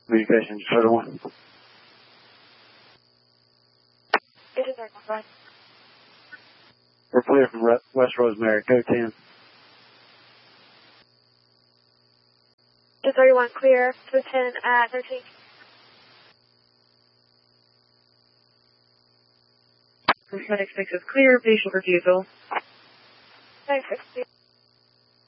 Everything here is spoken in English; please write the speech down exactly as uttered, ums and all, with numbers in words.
Communications, Federal one. It is our line. We're clear from Re West Rosemary, code ten. two thirty-one clear, two ten at thirteen. Cosmetic six is clear, facial refusal. nine sixty.